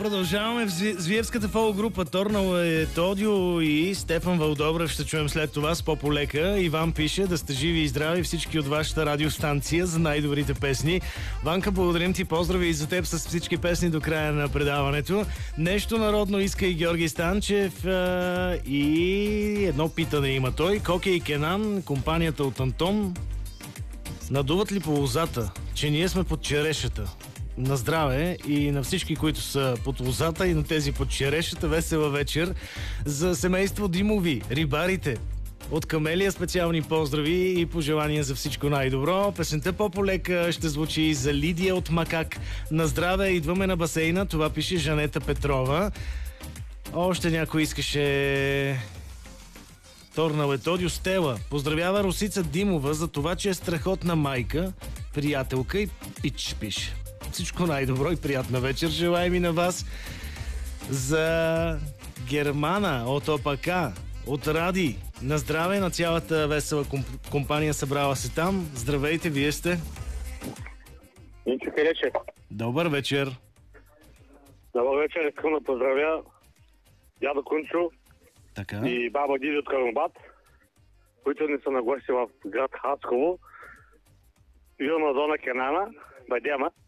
продължаваме в Звиевската фолк-група Торнал е Тодио и Стефан Вълдобрев ще чуем след това с По-полека. Иван пише да сте живи и здрави всички от вашата радиостанция за най-добрите песни. Ванка, благодарим ти, поздрави и за теб с всички песни до края на предаването. Нещо народно иска и Георги Станчев и едно питане има той. Коке и Кенан, компанията от Антон, надуват ли по лозата, че ние сме под черешата? На здраве и на всички, които са под лозата и на тези под черешата. Весела вечер за семейство Димови, рибарите. От Камелия специални поздрави и пожелания за всичко най-добро. Песента По-полека ще звучи и за Лидия от Макак. На здраве, идваме на басейна. Това пише Жанета Петрова. Още някой искаше... Торнал е Тодио Стела. Поздравява Росица Димова за това, че е страхотна майка, приятелка и пич пише. Всичко най-добро и приятна вечер желаем и на вас. За Германа от ОПК, от Ради. На здраве на цялата весела компания събрала се там. Здравейте, вие сте? Ничо Келече. Добър вечер. Добър вечер, искам да поздравя дядо Кунчо така и баба Диди от Карумбат, които ни са на гости в град Хасково. Вилна зона Кенана, Бадема.